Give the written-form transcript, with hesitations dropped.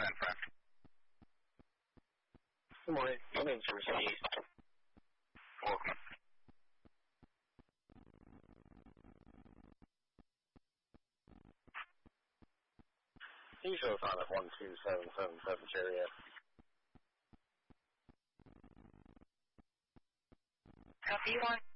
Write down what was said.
San Fran. Good morning. My name's Mercedes. Welcome. Can you show us on at 12777 Chariot? Copy 1.